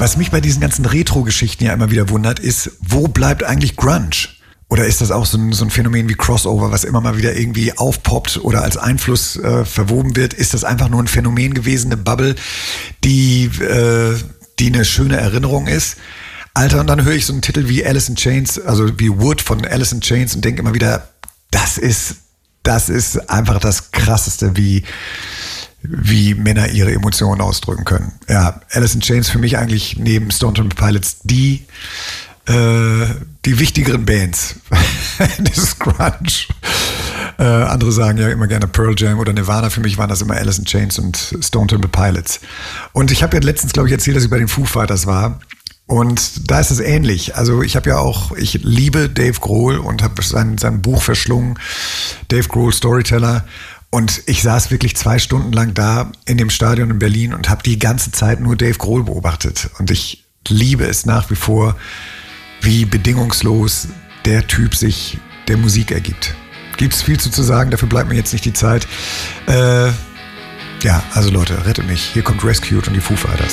Was mich bei diesen ganzen Retro-Geschichten ja immer wieder wundert, ist, wo bleibt eigentlich Grunge? Oder ist das auch so ein Phänomen wie Crossover, was immer mal wieder irgendwie aufpoppt oder als Einfluss verwoben wird? Ist das einfach nur ein Phänomen gewesen, eine Bubble, die eine schöne Erinnerung ist? Alter, und dann höre ich so einen Titel wie Alice in Chains, also wie Wood von Alice in Chains und denke immer wieder, das ist einfach das Krasseste, wie Männer ihre Emotionen ausdrücken können. Ja, Alice in Chains für mich eigentlich neben Stone Temple Pilots die wichtigeren Bands des Grunge. Andere sagen ja immer gerne Pearl Jam oder Nirvana. Für mich waren das immer Alice in Chains und Stone Temple Pilots. Und ich habe ja letztens, glaube ich, erzählt, dass ich bei den Foo Fighters war. Und da ist es ähnlich. Also ich liebe Dave Grohl und habe sein Buch verschlungen, Dave Grohl Storyteller. Und ich saß wirklich 2 Stunden lang da in dem Stadion in Berlin und habe die ganze Zeit nur Dave Grohl beobachtet. Und ich liebe es nach wie vor, wie bedingungslos der Typ sich der Musik ergibt. Gibt's viel zu sagen, dafür bleibt mir jetzt nicht die Zeit. Ja, also Leute, rettet mich. Hier kommt Rescued und die Foo Fighters.